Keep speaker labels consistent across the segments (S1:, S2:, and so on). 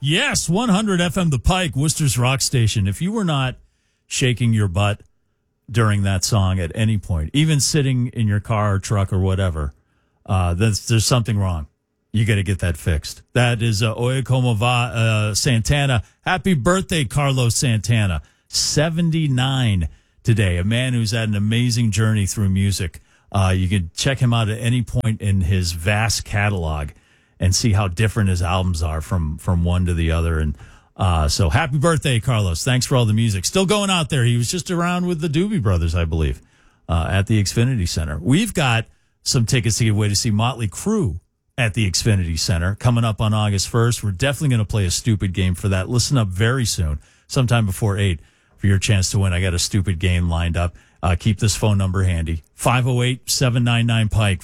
S1: Yes, 100 FM The Pike, Worcester's rock station. If you were not shaking your butt during that song at any point, even sitting in your car or truck or whatever, there's something wrong. You got to get that fixed. That is Oye Como Va Santana. Happy birthday, Carlos Santana. 79 today. A man who's had an amazing journey through music. You can check him out at any point in his vast catalog and see how different his albums are from one to the other. And so happy birthday, Carlos. Thanks for all the music. Still going out there. He was just around with the Doobie Brothers, I believe, at the Xfinity Center. We've got some tickets to give away to see Motley Crue at the Xfinity Center coming up on August 1st. We're definitely going to play a stupid game for that. Listen up very soon, sometime before 8, for your chance to win. I got a stupid game lined up. Keep this phone number handy. 508-799-PIKE,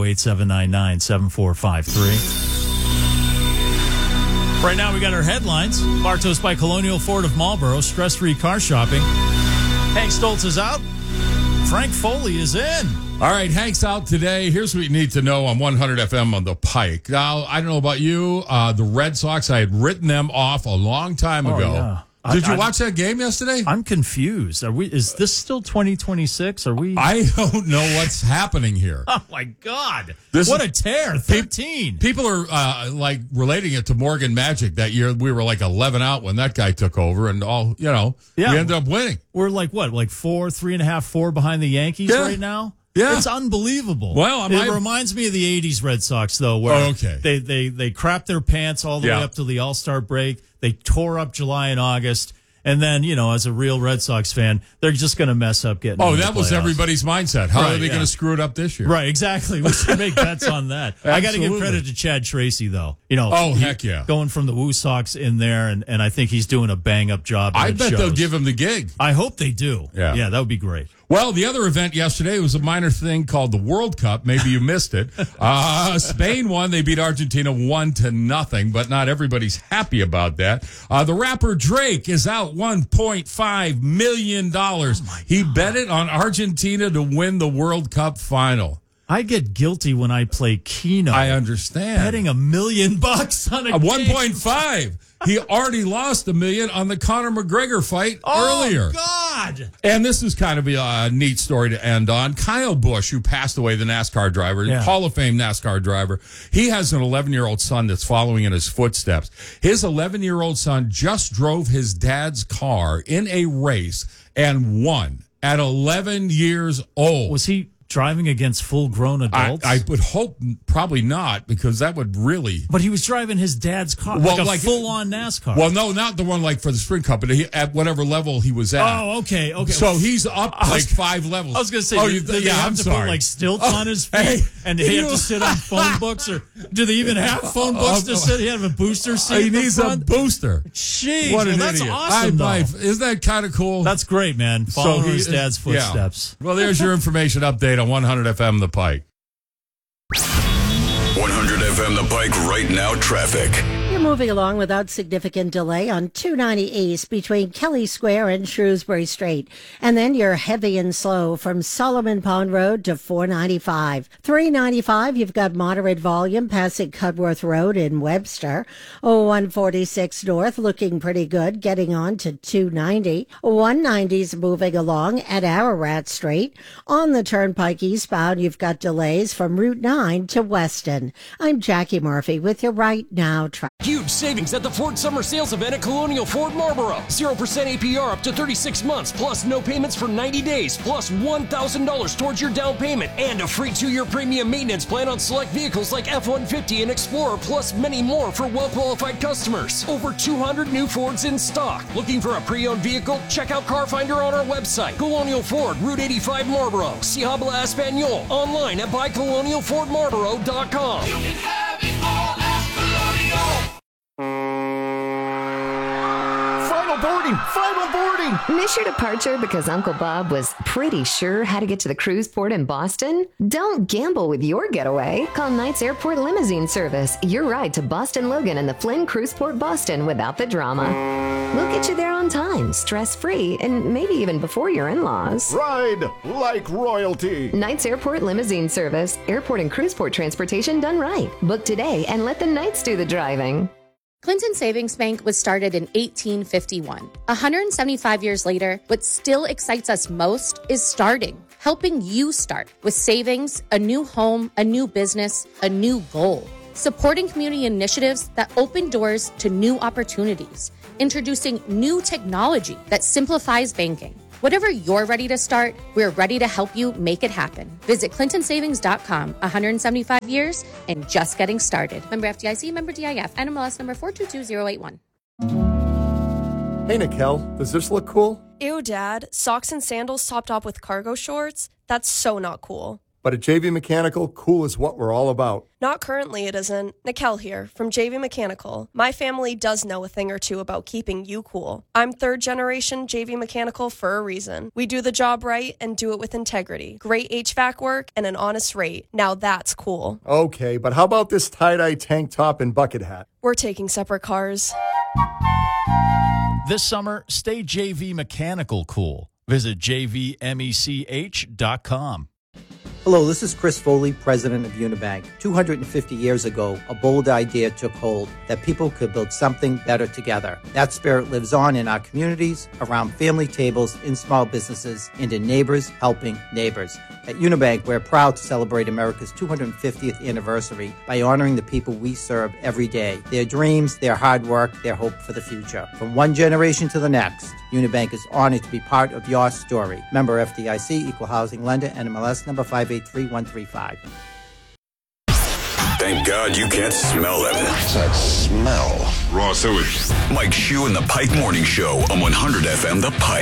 S1: 508-799-7453. Right now we got our headlines. Bartos by Colonial Ford of Marlboro, stress-free car shopping. Hank Stoltz is out. Frank Foley is in.
S2: All right, Hank's out today. Here's what you need to know on 100 FM on the Pike. Now, I don't know about you. The Red Sox, I had written them off a long time ago.
S1: Yeah.
S2: Did you watch that game yesterday?
S1: I'm confused. Is this still 2026? Are we?
S2: I don't know what's happening here.
S1: Oh my God! What a tear! 13.
S2: People are like relating it to Morgan Magic that year. We were like 11 out when that guy took over, and we ended up winning. We're
S1: like what, like 3.5, 4 behind the Yankees right now.
S2: Yeah,
S1: it's unbelievable.
S2: Well,
S1: it reminds me of the '80s Red Sox, though, where they crapped their pants all the way up to the All-Star break. They tore up July and August, and then as a real Red Sox fan, they're just going to mess up getting.
S2: Oh, that was everybody's mindset. How are they going to screw it up this year?
S1: Right, exactly. We should make bets on that. I got to give credit to Chad Tracy, though.
S2: Heck yeah,
S1: going from the Woo Sox in there, and I think he's doing a bang up job.
S2: I bet they'll give him the gig.
S1: I hope they do. Yeah, that would be great.
S2: Well, the other event yesterday was a minor thing called the World Cup. Maybe you missed it. Spain won. They beat Argentina 1-0, but not everybody's happy about that. The rapper Drake is out $1.5 million. He bet it on Argentina to win the World Cup final.
S1: I get guilty when I play Keno.
S2: I understand.
S1: Betting $1 million on a
S2: 1.5. He already lost $1 million on the Conor McGregor fight earlier.
S1: Oh, God.
S2: And this is kind of a neat story to end on. Kyle Busch, who passed away, the NASCAR driver, Hall of Fame NASCAR driver, he has an 11-year-old son that's following in his footsteps. His 11-year-old son just drove his dad's car in a race and won at 11 years old.
S1: Was he driving against full-grown adults?
S2: I would hope probably not, because that would really...
S1: But he was driving his dad's car, like full-on NASCAR.
S2: Well, no, not the one like for the sprint cup, but at whatever level he was at.
S1: Oh, okay.
S2: So he's up like 5 levels.
S1: I was going to say, do they have to put like stilts on his feet, and he have to sit on phone books, or do they even have phone books to sit? He have a booster seat.
S2: He needs a booster.
S1: Jeez,
S2: what an
S1: that's
S2: idiot.
S1: awesome, though.
S2: Isn't that kind of cool?
S1: That's great, man. Following his dad's footsteps.
S2: Yeah. Well, there's your information update on 100 FM The Pike.
S3: 100 FM The Pike right now traffic.
S4: You're moving along without significant delay on 290 East between Kelly Square and Shrewsbury Street. And then you're heavy and slow from Solomon Pond Road to 495. 395, you've got moderate volume passing Cudworth Road in Webster. 146 North looking pretty good, getting on to 290. 190's moving along at Ararat Street. On the Turnpike eastbound, you've got delays from Route 9 to Weston. I'm Jackie Murphy with your Right Now traffic.
S5: Huge savings at the Ford Summer Sales Event at Colonial Ford Marlboro. 0% APR up to 36 months, plus no payments for 90 days, plus $1,000 towards your down payment, and a free 2-year premium maintenance plan on select vehicles like F-150 and Explorer, plus many more for well-qualified customers. Over 200 new Fords in stock. Looking for a pre-owned vehicle? Check out Car Finder on our website. Colonial Ford, Route 85 Marlboro. Si habla Espanol. Online at buycolonialfordmarlboro.com.
S6: You can have it all at Colonial.
S7: Final boarding! Miss your departure because Uncle Bob was pretty sure how to get to the cruise port in Boston? Don't gamble with your getaway. Call Knights Airport Limousine Service. Your ride to Boston Logan and the Flynn Cruise Port Boston without the drama. We'll get you there on time, stress-free, and maybe even before your in-laws.
S8: Ride like royalty.
S7: Knights Airport Limousine Service. Airport and cruise port transportation done right. Book today and let the Knights do the driving.
S9: Clinton Savings Bank was started in 1851. 175 years later, what still excites us most is starting, helping you start with savings, a new home, a new business, a new goal. Supporting community initiatives that open doors to new opportunities, introducing new technology that simplifies banking. Whatever you're ready to start, we're ready to help you make it happen. Visit clintonsavings.com. 175 years and just getting started. Member FDIC, member DIF, NMLS number 422081.
S8: Hey, Nikel, does this look cool?
S10: Ew, Dad. Socks and sandals topped off with cargo shorts? That's so not cool.
S8: But at JV Mechanical, cool is what we're all about.
S10: Not currently, it isn't. Nikel here, from JV Mechanical. My family does know a thing or two about keeping you cool. I'm third generation JV Mechanical for a reason. We do the job right and do it with integrity. Great HVAC work and an honest rate. Now that's cool.
S8: Okay, but how about this tie-dye tank top and bucket hat?
S10: We're taking separate cars.
S1: This summer, stay JV Mechanical cool. Visit jvmech.com.
S11: Hello, this is Chris Foley, president of Unibank. 250 years ago, a bold idea took hold that people could build something better together. That spirit lives on in our communities, around family tables, in small businesses, and in neighbors helping neighbors. At Unibank, we're proud to celebrate America's 250th anniversary by honoring the people we serve every day, their dreams, their hard work, their hope for the future. From one generation to the next, Unibank is honored to be part of your story. Member FDIC, Equal Housing Lender, NMLS number 583135.
S3: Thank God you can't smell them.
S12: What's that smell?
S3: Raw sewage. Mike Shue and the Pike Morning Show on 100 FM The Pike.